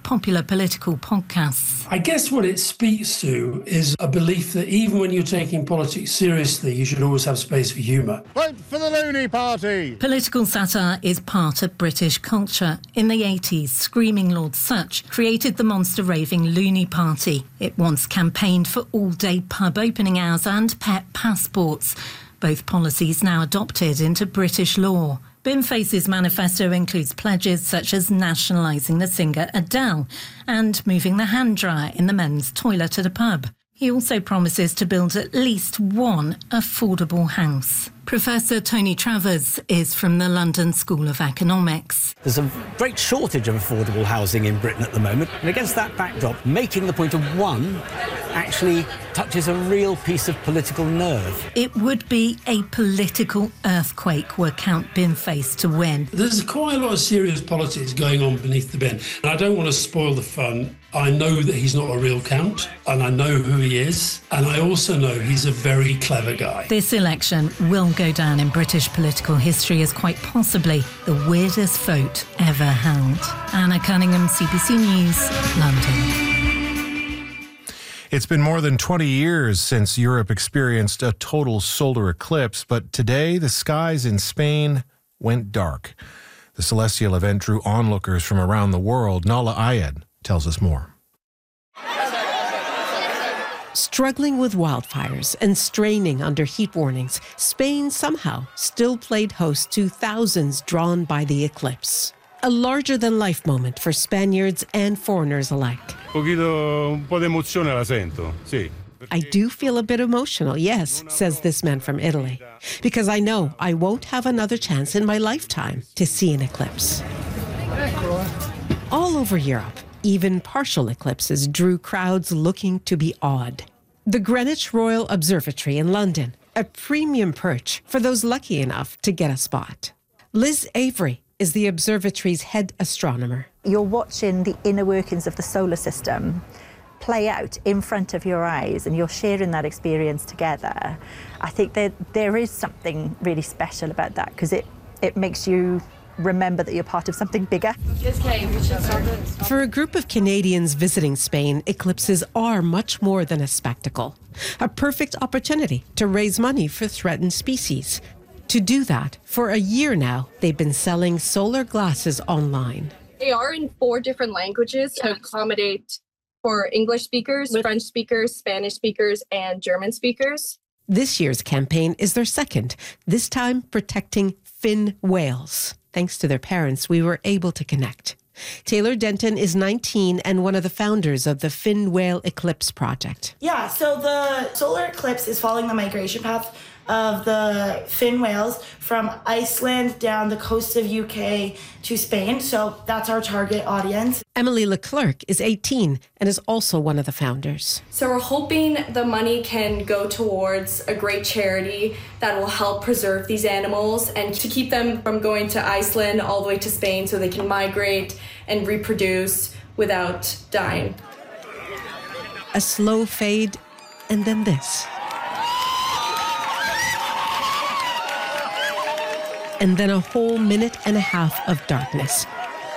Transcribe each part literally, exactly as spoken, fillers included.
popular political podcasts. I guess what it speaks to is a belief that even when you're taking politics seriously, you should always have space for humour. Vote for the Loony Party! Political satire is part of British culture. In the eighties, Screaming Lord Sutch created the monster raving Loony Party. It once campaigned for all-day pub opening hours and pet passports, both policies now adopted into British law. Binface's manifesto includes pledges such as nationalising the singer Adele and moving the hand dryer in the men's toilet at a pub. He also promises to build at least one affordable house. Professor Tony Travers is from the London School of Economics. There's a great shortage of affordable housing in Britain at the moment, and against that backdrop, making the point of one actually touches a real piece of political nerve. It would be a political earthquake were Count Binface to win. There's quite a lot of serious politics going on beneath the bin, and I don't want to spoil the fun. I know that he's not a real count, and I know who he is, and I also know he's a very clever guy. This election will go down in British political history as quite possibly the weirdest vote ever held. Anna Cunningham, C B C News, London. It's been more than twenty years since Europe experienced a total solar eclipse, but today the skies in Spain went dark. The celestial event drew onlookers from around the world. Nala Ayed tells us more. Struggling with wildfires and straining under heat warnings, Spain somehow still played host to thousands drawn by the eclipse. A larger-than-life moment for Spaniards and foreigners alike. Poquito, un po' de emozione la sento, sì. I do feel a bit emotional, yes, says this man from Italy, because I know I won't have another chance in my lifetime to see an eclipse. All over Europe, even partial eclipses drew crowds looking to be awed. The Greenwich Royal Observatory in London, a premium perch for those lucky enough to get a spot. Liz Avery is the observatory's head astronomer. You're watching the inner workings of the solar system play out in front of your eyes, and you're sharing that experience together. I think that there is something really special about that, because it, it makes you remember that you're part of something bigger. For a group of Canadians visiting Spain, eclipses are much more than a spectacle. A perfect opportunity to raise money for threatened species. To do that, for a year now, they've been selling solar glasses online. They are in four different languages to accommodate for English speakers, French speakers, Spanish speakers, and German speakers. This year's campaign is their second, this time protecting fin whales. Thanks to their parents, we were able to connect. Taylor Denton is nineteen and one of the founders of the Fin Whale Eclipse Project. Yeah, so the solar eclipse is following the migration path of the fin whales from Iceland down the coast of U K to Spain. So that's our target audience. Emily Leclerc is eighteen and is also one of the founders. So we're hoping the money can go towards a great charity that will help preserve these animals and to keep them from going to Iceland all the way to Spain so they can migrate and reproduce without dying. A slow fade, and then this. And then a whole minute and a half of darkness.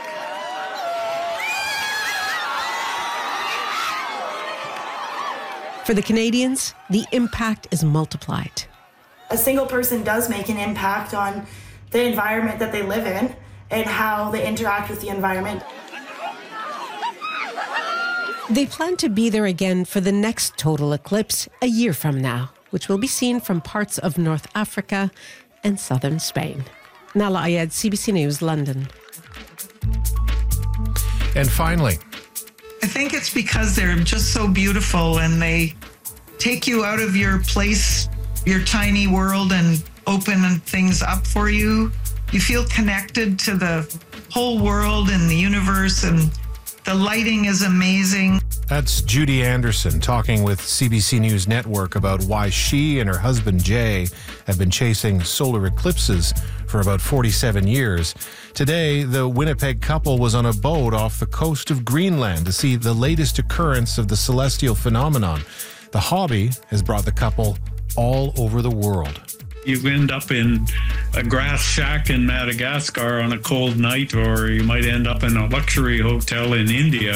For the Canadians, the impact is multiplied. A single person does make an impact on the environment that they live in and how they interact with the environment. They plan to be there again for the next total eclipse a year from now, which will be seen from parts of North Africa and southern Spain. Nala Ayed, C B C News, London. And finally, I think it's because they're just so beautiful and they take you out of your place, your tiny world, and open things up for you. You feel connected to the whole world and the universe, and the lighting is amazing. That's Judy Anderson talking with C B C News Network about why she and her husband Jay have been chasing solar eclipses for about forty-seven years. Today, the Winnipeg couple was on a boat off the coast of Greenland to see the latest occurrence of the celestial phenomenon. The hobby has brought the couple all over the world. You end up in a grass shack in Madagascar on a cold night, or you might end up in a luxury hotel in India.